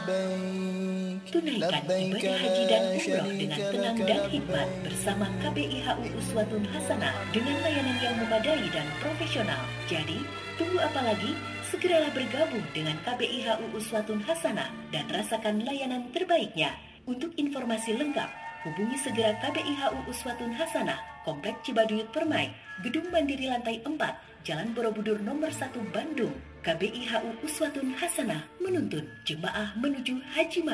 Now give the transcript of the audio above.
Tunaikan ibadah haji dan umroh dengan tenang dan hikmat bersama KBIHU Uswatun Hasanah dengan layanan yang memadai dan profesional. Jadi, tunggu apa lagi? Segeralah bergabung dengan KBIHU Uswatun Hasanah dan rasakan layanan terbaiknya. Untuk informasi lengkap, hubungi segera KBIHU Uswatun Hasanah, Komplek Cibaduyut Permai, Gedung Mandiri Lantai 4, Jalan Borobudur Nomor 1 Bandung. KBIHU Uswatun Hasanah menuntun jemaah menuju Haji